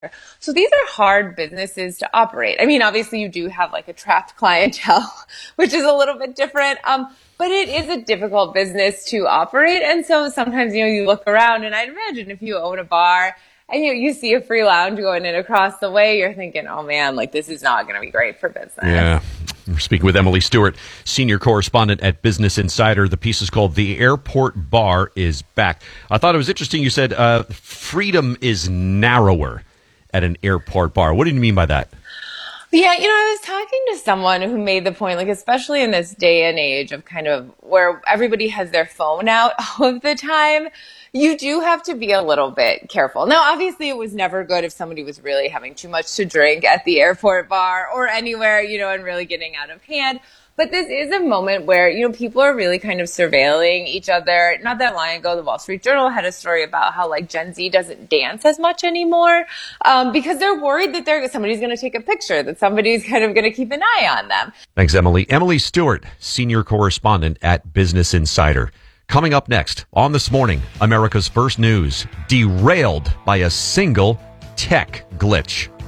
So these are hard businesses to operate. I mean, obviously you do have like a trapped clientele, which is a little bit different. But it is a difficult business to operate. And so sometimes, you look around and I'd imagine if you own a bar and you see a free lounge going in across the way, you're thinking, oh man, like this is not going to be great for business. Yeah. We're speaking with Emily Stewart, senior correspondent at Business Insider. The piece is called "The Airport Bar is Back." I thought it was interesting. You said freedom is narrower at an airport bar. What do you mean by that? Yeah, I was talking to someone who made the point, like, especially in this day and age of kind of where everybody has their phone out all of the time, you do have to be a little bit careful. Now, obviously, it was never good if somebody was really having too much to drink at the airport bar or anywhere, and really getting out of hand. But this is a moment where, people are really kind of surveilling each other. Not that long ago, the Wall Street Journal had a story about how like Gen Z doesn't dance as much anymore because they're worried that somebody's going to take a picture, that somebody's kind of going to keep an eye on them. Thanks, Emily. Emily Stewart, senior correspondent at Business Insider. Coming up next on This Morning, America's First News, derailed by a single tech glitch.